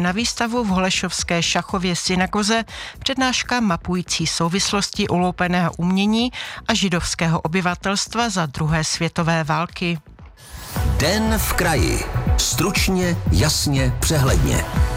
na výstavu v Holešovské Šachově synagoze přednáška mapující souvislosti uloupeného umění a židovského obyvatelstva za druhé světové války. Den v kraji. Stručně, jasně, přehledně.